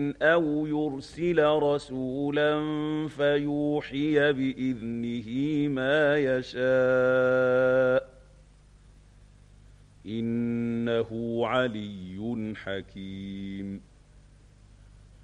أَوْ يُرْسِلَ رَسُولًا فَيُوحِيَ بِإِذْنِهِ مَا يَشَاءُ ۚ إِنَّهُ عَلِيٌّ حَكِيمٌ